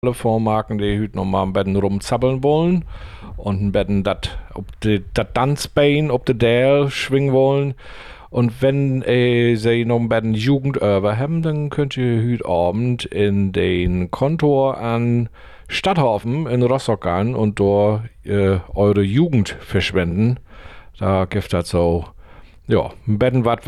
alle vormachen, die heute noch mal ein bisschen rumzappeln wollen und ein bisschen das Tanzbein ob der Dale schwingen wollen. Und wenn sie noch ein bisschen Jugend über haben, dann könnt ihr heute Abend in den Kontor an Stadthafen in Rostock gehen und dort eure Jugend verschwenden. Da gibt es so, ja, ein bisschen was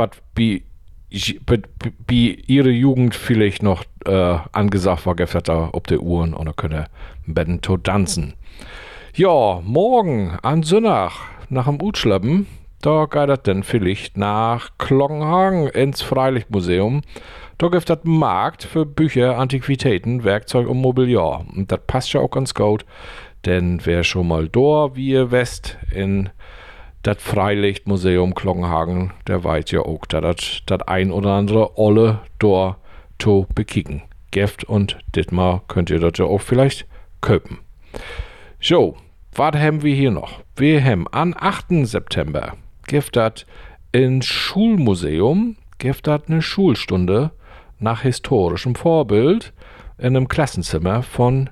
wie ihre Jugend vielleicht noch angesagt war, gibt es da auf der Uhren und da könnt ihr ein bisschen to tanzen. Ja, morgen an Sonntag nach dem Utschleppen, da geht das dann vielleicht nach Klockenhagen ins Freilichtmuseum. Da gibt es einen Markt für Bücher, Antiquitäten, Werkzeug und Mobiliar. Und das passt ja auch ganz gut, denn wer schon mal da wie ihr West in das Freilichtmuseum Klockenhagen, der weiß ja auch, dass das ein oder andere Olle da zu bekicken gibt. Und diesmal könnt ihr das ja auch vielleicht kaufen. So, was haben wir hier noch? Wir haben am 8. September gibt das im Schulmuseum gibt das eine Schulstunde nach historischem Vorbild in einem Klassenzimmer von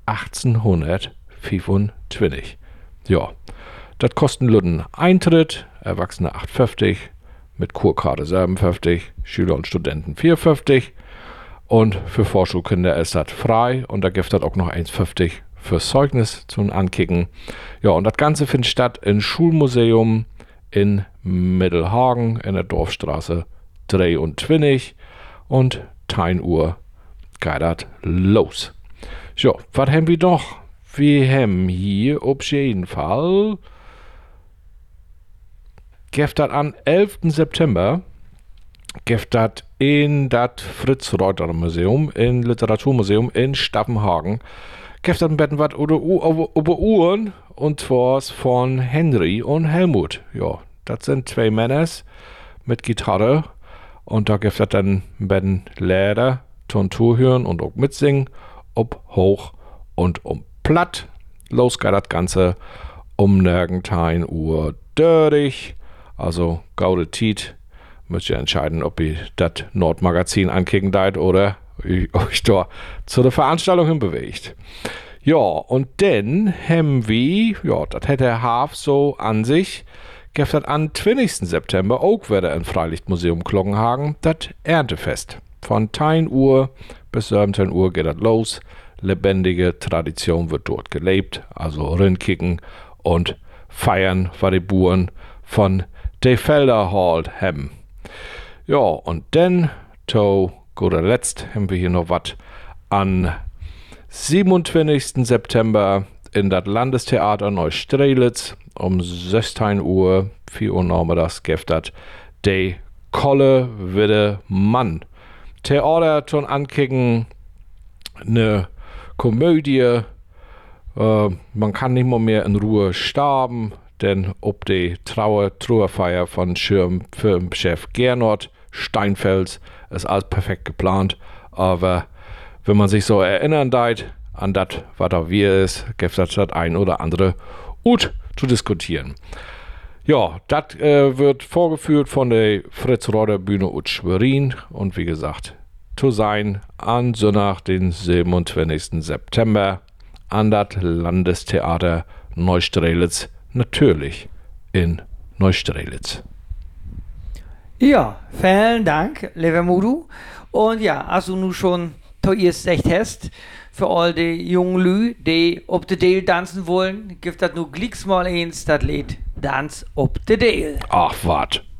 1825. Ja, das kostet einen Eintritt, Erwachsene 8,50, mit Kurkarte 7,50, Schüler und Studenten 4,50 und für Vorschulkinder ist das frei und da gibt es auch noch 1,50 fürs Zeugnis zum Ankicken. Ja, und das Ganze findet statt im Schulmuseum in Mittelhagen in der Dorfstraße 23 und 10 Uhr geht das los. So, was haben wir noch? Wir haben hier auf jeden Fall gibt das am 11. September gibt das in das Fritz-Reuter-Museum, in Literaturmuseum in Staffenhagen, gibt das ein bisschen was über Uhren und zwar von Henry und Helmut. Ja, das sind zwei Männer mit Gitarre und da gibt es dann ein bisschen Leder, Tontur hören und auch mitsingen, ob hoch und um platt. Los geht das Ganze um nirgend 1 Uhr durch. Also, gaude Tiet, müsst ihr entscheiden, ob ihr das Nordmagazin ankicken deit oder euch da zu der Veranstaltung hinbewegt. Ja, und dann haben wir, ja, das hätte der Haf so an sich, gibt das am 20. September auch wieder im Freilichtmuseum Klockenhagen, das Erntefest. Von 10 Uhr bis 17 Uhr geht das los. Lebendige Tradition wird dort gelebt, also rinkicken und feiern, was die Buren von de Felder halt haben. Ja, und dann, zu guter Letzt, haben wir hier noch was am 27. September in das Landestheater Neustrelitz um 16 Uhr, 4 Uhr nachmittags, gibt das de Kolle Widde Mann. Theater schon ankicken, eine Komödie, man kann nicht mehr in Ruhe sterben, denn ob die Trauerfeier von Schirmfilmchef Gernot Steinfels ist alles perfekt geplant, aber wenn man sich so erinnern deit an das, was da wir ist, gibt es das ein oder andere gut zu diskutieren. Ja, das wird vorgeführt von der Fritz-Reuter-Bühne ut Schwerin und wie gesagt, zu sein an Sonntag, den 27. September an das Landestheater Neustrelitz, natürlich in Neustrelitz. Ja, vielen Dank, lieber Mudu. Und ja, als du nun schon zuerst echt hast, für all die jungen Lü, die ob de Dale tanzen wollen, gibt das nur glicks mal eins, das Lied Dance ob de Dale. Ach, wat.